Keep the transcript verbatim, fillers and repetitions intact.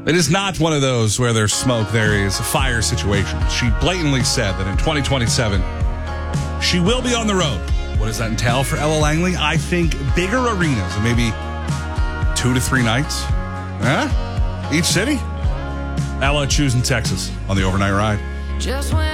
It is not one of those where there's smoke, there is a fire situation. She blatantly said that in twenty twenty-seven, she will be on the road. What does that entail for Ella Langley? I think bigger arenas, and maybe two to three nights. Huh? Each city? Ella choosing Texas on the overnight ride. Just when